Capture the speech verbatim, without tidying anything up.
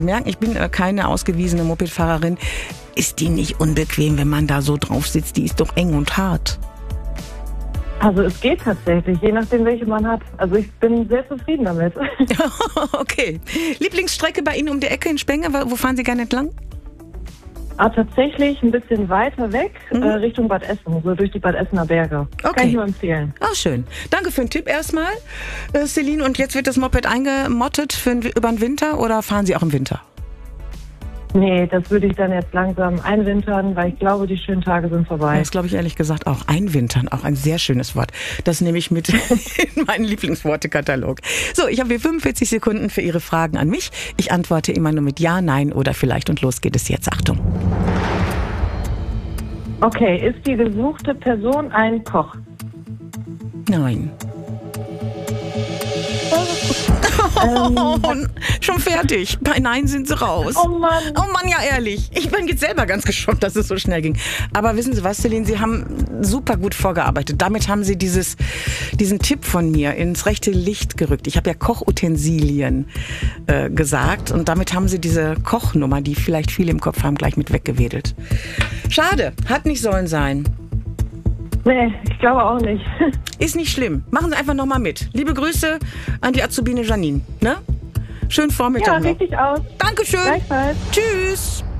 merken, ich bin äh, keine ausgewiesene Mopedfahrerin. Ist die nicht unbequem, wenn man da so drauf sitzt? Die ist doch eng und hart. Also es geht tatsächlich, je nachdem, welche man hat. Also ich bin sehr zufrieden damit. Okay. Lieblingsstrecke bei Ihnen um die Ecke in Spenge? Wo fahren Sie gerne entlang? Ah, tatsächlich ein bisschen weiter weg, mhm. äh, Richtung Bad Essen, so durch die Bad Essener Berge. Okay. Kann ich nur empfehlen. Ach, schön. Danke für den Tipp erstmal, äh, Celine. Und jetzt wird das Moped eingemottet für, über den Winter oder fahren Sie auch im Winter? Nee, das würde ich dann jetzt langsam einwintern, weil ich glaube, die schönen Tage sind vorbei. Das glaube ich ehrlich gesagt auch. Einwintern, auch ein sehr schönes Wort. Das nehme ich mit in meinen Lieblingswortekatalog. So, ich habe hier fünfundvierzig Sekunden für Ihre Fragen an mich. Ich antworte immer nur mit Ja, Nein oder vielleicht und los geht es jetzt. Achtung. Okay, ist die gesuchte Person ein Koch? Nein. Oh, schon fertig. Bei Nein sind sie raus. Oh Mann. Oh Mann, ja ehrlich. Ich bin jetzt selber ganz geschockt, dass es so schnell ging. Aber wissen Sie was, Celine, Sie haben super gut vorgearbeitet. Damit haben Sie dieses, diesen Tipp von mir ins rechte Licht gerückt. Ich habe ja Kochutensilien äh, gesagt und damit haben Sie diese Kochnummer, die vielleicht viele im Kopf haben, gleich mit weggewedelt. Schade, hat nicht sollen sein. Nee, ich glaube auch nicht. Ist nicht schlimm. Machen Sie einfach nochmal mit. Liebe Grüße an die Azubine Janine. Ne? Schönen Vormittag Ja, noch. richtig aus. Dankeschön. Gleichfalls. Tschüss.